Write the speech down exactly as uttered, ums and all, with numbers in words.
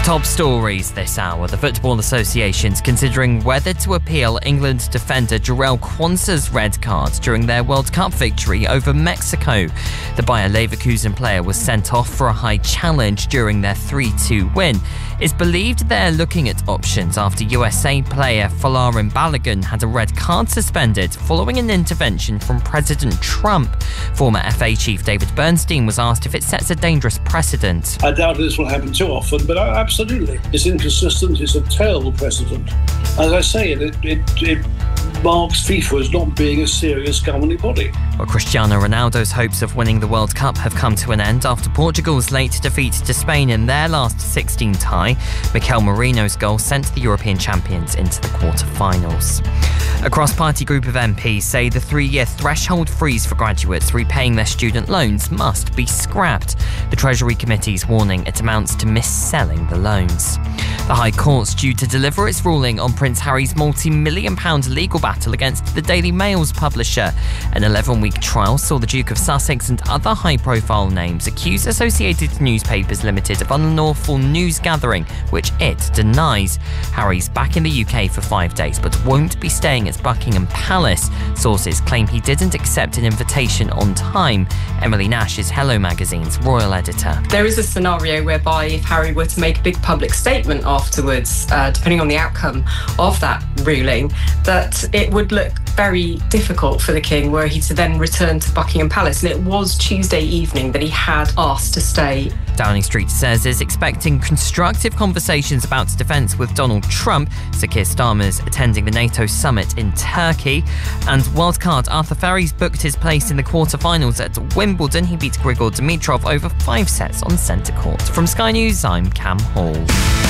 Top stories this hour. The Football Association's considering whether to appeal England defender Jarell Quansah's red card during their World Cup victory over Mexico. The Bayer Leverkusen player was sent off for a high challenge during their three two win. It's believed they're looking at options after U S A player Folarin Balogun had a red card suspended following an intervention from President Trump. Former F A chief David Bernstein was asked if it sets a dangerous precedent. I doubt this will happen too often, but absolutely. It's inconsistent, it's a terrible precedent. As I say, it, it, it marks FIFA as not being a serious governing body. Well, Cristiano Ronaldo's hopes of winning the World Cup have come to an end after Portugal's late defeat to Spain in their last sixteen tie. Mikel Merino's goal sent the European champions into the quarter-finals. A cross-party group of M Ps say the three-year threshold freeze for graduates repaying their student loans must be scrapped. The Treasury Committee's warning it amounts to mis-selling the loans. The High Court's due to deliver its ruling on Prince Harry's multi-million pound legal battle against the Daily Mail's publisher. An eleven-week trial saw the Duke of Sussex and other high-profile names accuse Associated Newspapers Limited of unlawful news gathering, which it denies. Harry's back in the U K for five days but won't be staying at Buckingham Palace. Sources claim he didn't accept an invitation on time. Emily Nash is Hello Magazine's royal editor. There is a scenario whereby if Harry were to make a big public statement afterwards, uh, depending on the outcome of that ruling, that it would look very difficult for the King were he to then return to Buckingham Palace. And it was Tuesday evening that he had asked to stay. Downing Street says is expecting constructive conversations about defence with Donald Trump. Sir Keir Starmer's attending the NATO summit in Turkey. And wildcard Arthur Ferry's booked his place in the quarter-finals at Wimbledon. He beat Grigor Dimitrov over five sets on centre court. From Sky News, I'm Cam Hall.